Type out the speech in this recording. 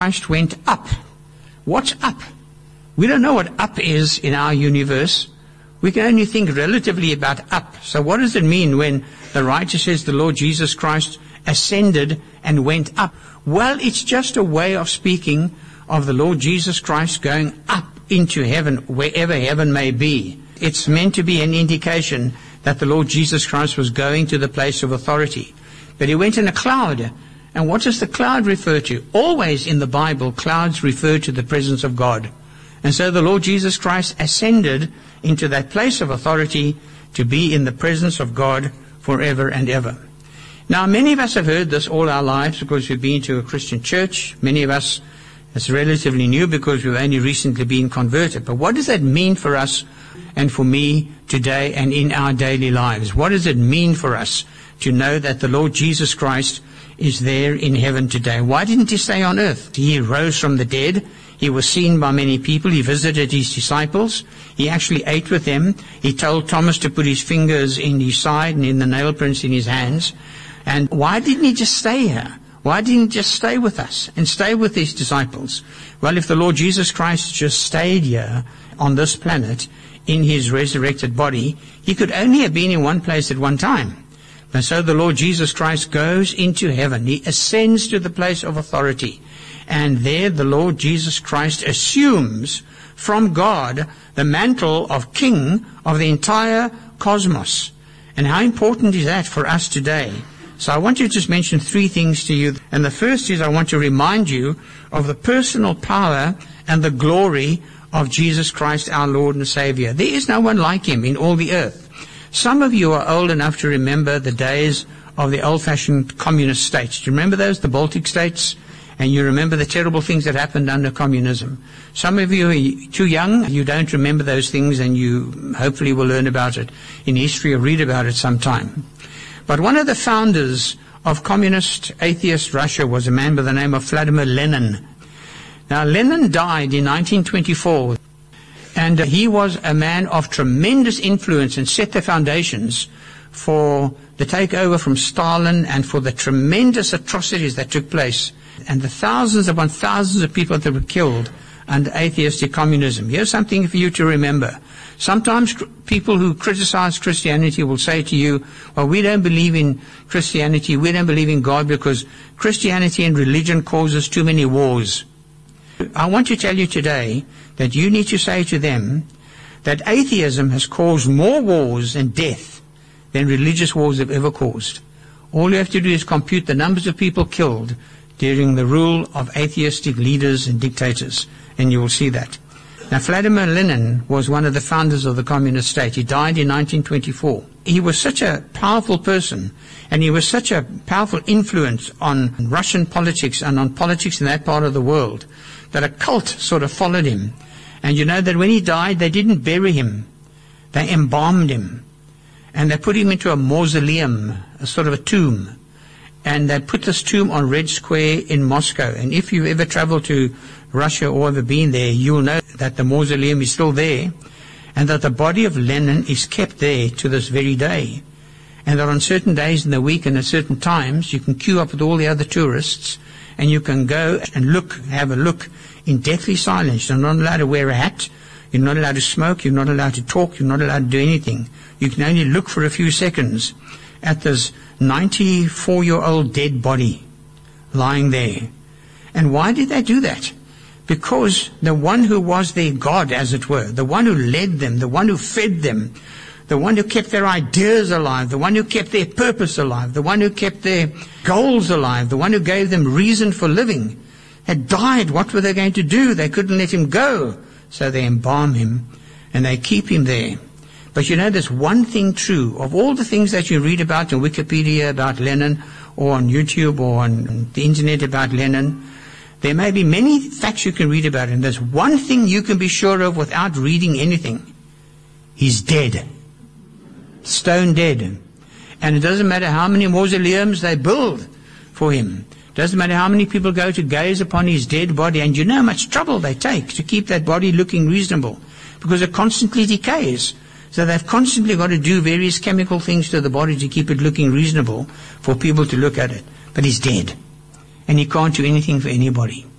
Christ went up. What's up? We don't know what up is in our universe. We can only think relatively about up. So what does it mean when the writer says the Lord Jesus Christ ascended and went up? Well, it's just a way of speaking of the Lord Jesus Christ going up into heaven, wherever heaven may be. It's meant to be an indication that the Lord Jesus Christ was going to the place of authority. But he went in a cloud. And what does the cloud refer to? Always in the Bible, clouds refer to the presence of God. And so the Lord Jesus Christ ascended into that place of authority to be in the presence of God forever and ever. Now, many of us have heard this all our lives because we've been to a Christian church. Many of us, it's relatively new because we've only recently been converted. But what does that mean for us and for me today and in our daily lives? What does it mean for us to know that the Lord Jesus Christ is there in heaven today? Why didn't he stay on earth? He rose from the dead. He was seen by many people. He visited his disciples. He actually ate with them. He told Thomas to put his fingers in his side and in the nail prints in his hands. And why didn't he just stay here? Why didn't he just stay with us and stay with his disciples? Well, if the Lord Jesus Christ just stayed here on this planet in his resurrected body, he could only have been in one place at one time. And so the Lord Jesus Christ goes into heaven. He ascends to the place of authority. And there the Lord Jesus Christ assumes from God the mantle of king of the entire cosmos. And how important is that for us today? So I want to just mention three things to you. And the first is I want to remind you of the personal power and the glory of Jesus Christ, our Lord and Savior. There is no one like him in all the earth. Some of you are old enough to remember the days of the old-fashioned communist states. Do you remember those, the Baltic states? And you remember the terrible things that happened under communism. Some of you are too young, you don't remember those things, and you hopefully will learn about it in history or read about it sometime. But one of the founders of communist, atheist Russia was a man by the name of Vladimir Lenin. Now, Lenin died in 1924. And he was a man of tremendous influence and set the foundations for the takeover from Stalin and for the tremendous atrocities that took place and the thousands upon thousands of people that were killed under atheistic communism. Here's something for you to remember. Sometimes people who criticize Christianity will say to you, well, we don't believe in Christianity, we don't believe in God because Christianity and religion causes too many wars. I want to tell you today that you need to say to them that atheism has caused more wars and death than religious wars have ever caused. All you have to do is compute the numbers of people killed during the rule of atheistic leaders and dictators, and you will see that. Now, Vladimir Lenin was one of the founders of the communist state. He died in 1924. He was such a powerful person, and he was such a powerful influence on Russian politics and on politics in that part of the world, that a cult sort of followed him. And you know that when he died, they didn't bury him. They embalmed him. And they put him into a mausoleum, a sort of a tomb. And they put this tomb on Red Square in Moscow. And if you've ever traveled to Russia or ever been there, you'll know that the mausoleum is still there. And that the body of Lenin is kept there to this very day. And that on certain days in the week and at certain times, you can queue up with all the other tourists and you can go and look, have a look in deathly silence. You're not allowed to wear a hat. You're not allowed to smoke. You're not allowed to talk. You're not allowed to do anything. You can only look for a few seconds at this 94-year-old dead body lying there. And why did they do that? Because the one who was their God, as it were, the one who led them, the one who fed them, the one who kept their ideas alive, the one who kept their purpose alive, the one who kept their goals alive, the one who gave them reason for living, had died. What were they going to do? They couldn't let him go. So they embalm him and they keep him there. But you know, there's one thing true. Of all the things that you read about in Wikipedia about Lenin, or on YouTube or on the internet about Lenin, there may be many facts you can read about him. There's one thing you can be sure of without reading anything. He's dead. Stone dead. And it doesn't matter how many mausoleums they build for him. It doesn't matter how many people go to gaze upon his dead body. And you know how much trouble they take to keep that body looking reasonable, because it constantly decays. So they've constantly got to do various chemical things to the body to keep it looking reasonable for people to look at it. But he's dead. And he can't do anything for anybody.